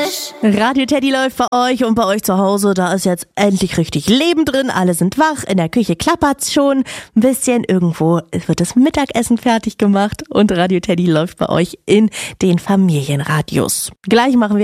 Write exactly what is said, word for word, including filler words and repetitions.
Radio Teddy läuft bei euch und bei euch zu Hause, da ist jetzt endlich richtig Leben drin. Alle sind wach, in der Küche klappert's schon ein bisschen. Irgendwo wird das Mittagessen fertig gemacht und Radio Teddy läuft bei euch in den Familienradios. Gleich machen wir